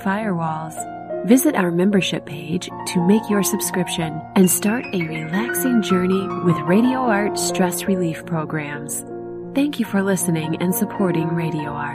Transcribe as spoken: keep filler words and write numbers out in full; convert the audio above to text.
firewalls. Visit our membership page to make your subscription and start a relaxing journey with Radio Art stress relief programs. Thank you for listening and supporting Radio Art.